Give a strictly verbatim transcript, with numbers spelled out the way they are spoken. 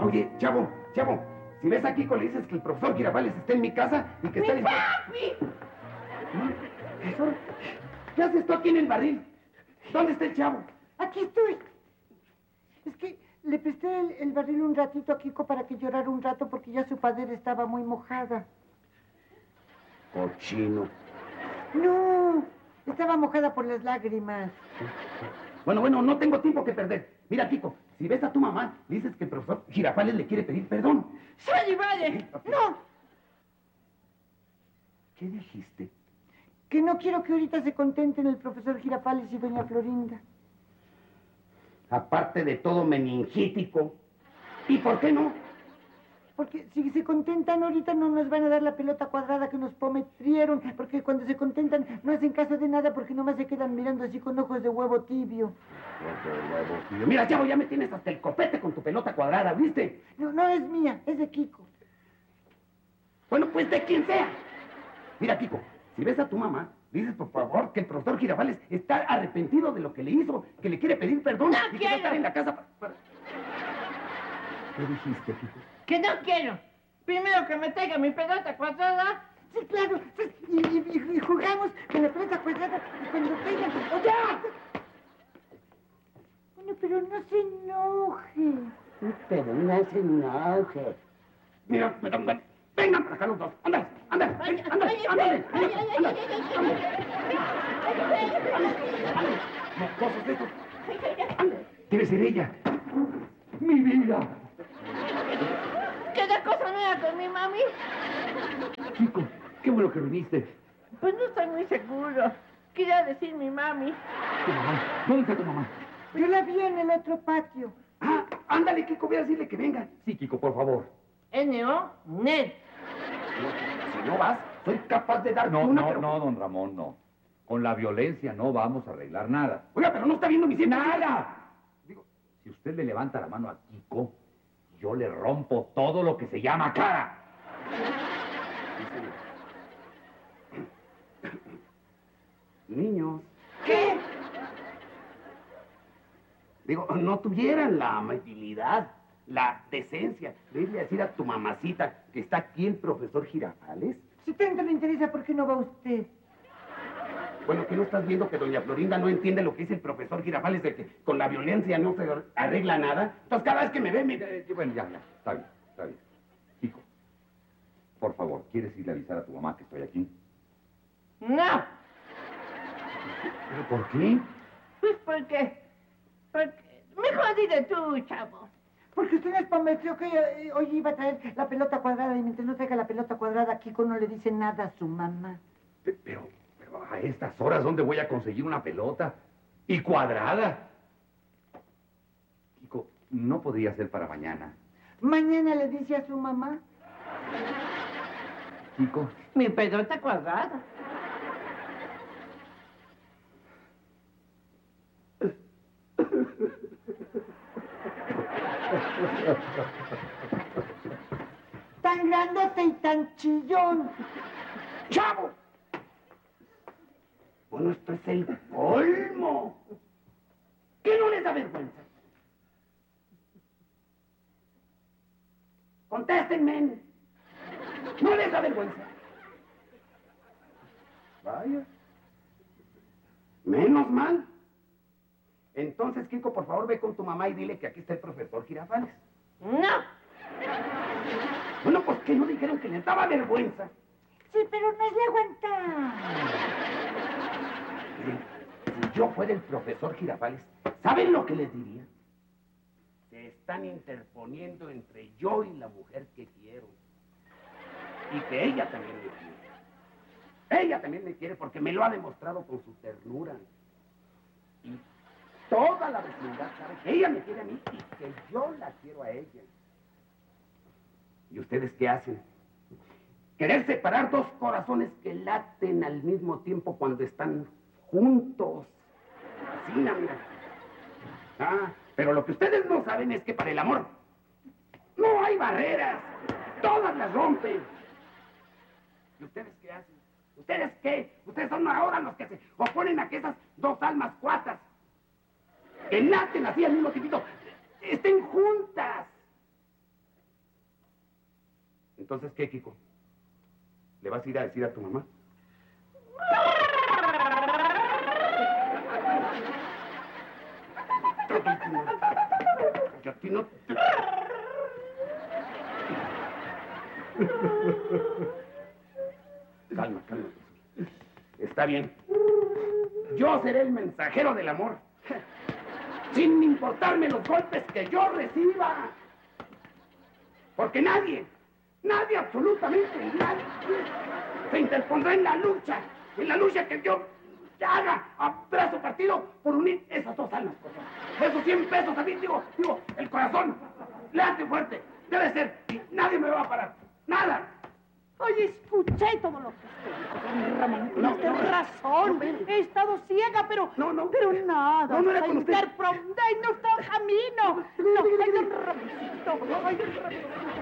Oye, chavo, chavo, si ves a Kiko le dices que el profesor Girafales está en mi casa y que está... ¡Mi papi! Profesor, ¿qué haces tú aquí en el barril? ¿Dónde está el chavo? Aquí estoy. Es que le presté el, el barril un ratito a Kiko para que llorara un rato porque ya su padre estaba muy mojada. Cochino. No, estaba mojada por las lágrimas. Bueno, bueno, no tengo tiempo que perder. Mira, Kiko, si ves a tu mamá, dices que el profesor Girafales le quiere pedir perdón. ¡Soy vale! ¡No! ¿Qué dijiste? Que no quiero que ahorita se contenten el profesor Girafales y doña Florinda. Aparte de todo meningítico. ¿Y por qué no? Porque si se contentan ahorita no nos van a dar la pelota cuadrada que nos prometieron. Porque cuando se contentan no hacen caso de nada porque nomás se quedan mirando así con ojos de huevo tibio. Ojos de huevo tibio. Mira, chavo, ya me tienes hasta el copete con tu pelota cuadrada, ¿viste? No, no es mía, es de Kiko. Bueno, pues de quien sea. Mira, Kiko, si ves a tu mamá, dices por favor que el profesor Girafales está arrepentido de lo que le hizo, que le quiere pedir perdón ¡No y quiero! que va a estar en la casa para... para... ¿Qué dijiste, Kiko? Que no quiero. Primero que me traiga mi pelota cuadrada. Sí, claro. Sí, y, y, y jugamos con la pelota cuadrada y cuando tengan... ¡Oh, ya! Bueno, pero no se enoje. Pero no se enoje. Mira, me dan ganas. Vengan para acá los dos. Ándale, ándale, ándale, ándale, ándale, ándale. Mocosos estos. Debe ser ella. Mi vida. ¿Qué da cosa nueva con mi mami? Chico, qué bueno que viniste. Pues no estoy muy seguro. Quería decir mi mami. ¿Tu mamá? ¿Dónde está tu mamá? Yo la vi en el otro patio. Ah, ándale, Kiko, voy a decirle que venga. Sí, Kiko, por favor. N O N E T. Si no vas, soy capaz de dar No, una... no, pero... no, don Ramón, no. Con la violencia no vamos a arreglar nada. Oiga, pero no está viendo mi... ¡Nada! Digo, si usted le levanta la mano a Kiko, yo le rompo todo lo que se llama cara. Niños. ¿Qué? Digo, no tuvieran la amabilidad, la decencia de irle a decir a tu mamacita que está aquí el profesor Girafales. Si tanto le interesa, ¿por qué no va usted? Bueno, ¿que no estás viendo que doña Florinda no entiende lo que dice el profesor Girafales de que con la violencia no se arregla nada? Entonces cada vez que me ve, me... Eh, bueno, ya, ya, está bien, está bien. Kiko, por favor, ¿quieres ir a avisar a tu mamá que estoy aquí? No. ¿Pero por qué? Pues porque... Porque... Mejor dile tú, chavo. Porque usted nos prometió que eh, hoy iba a traer la pelota cuadrada y mientras no traiga la pelota cuadrada, Kiko no le dice nada a su mamá. Pe- Pero, pero a estas horas, ¿dónde voy a conseguir una pelota? Y cuadrada. Kiko, no podría ser para mañana. Mañana le dice a su mamá. Kiko, Mi pelota cuadrada. Tan grandote y tan chillón. ¡Chavo! Bueno, esto es el colmo. ¿Qué no les da vergüenza? Contéstenme. ¿No les da vergüenza? Vaya. Menos mal. Entonces, Kiko, por favor, ve con tu mamá y dile que aquí está el profesor Girafales. No. Bueno, pues que no dijeron que les daba vergüenza. Sí, pero no es de aguantar. Miren, si yo fuera el profesor Girafales, ¿saben lo que les diría? Se están interponiendo entre yo y la mujer que quiero. Y que ella también me quiere. Ella también me quiere porque me lo ha demostrado con su ternura. Y toda la vecindad sabe que ella me quiere a mí y que yo la quiero a ella. ¿Y ustedes qué hacen? Querer separar dos corazones que laten al mismo tiempo cuando están juntos. Así, mira. Ah, pero lo que ustedes no saben es que para el amor no hay barreras. Todas las rompen. ¿Y ustedes qué hacen? ¿Ustedes qué? Ustedes son ahora los que se oponen a que esas dos almas cuatas que laten así al mismo tiempo estén juntas. Entonces, ¿qué, Kiko? ¿Le vas a ir a decir a tu mamá? Que a ti no te... Calma, calma. Está bien. Yo seré el mensajero del amor. Sin importarme los golpes que yo reciba. Porque nadie, nadie, absolutamente nadie, se interpondrá en la lucha, en la lucha que yo haga a brazo partido por unir esas dos almas, por favor. Esos cien pesos a mí, digo, digo, el corazón, late fuerte, debe ser, y nadie me va a parar, nada. Oye, escuché todo lo que usted dijo, don Ramón. No, Tienes no, razón. no, no. He estado ciega, pero... No, no. Pero nada. No, no era se con usted. interpone en nuestro camino. No, ay, don Ramoncito. Ay, don Ramoncito.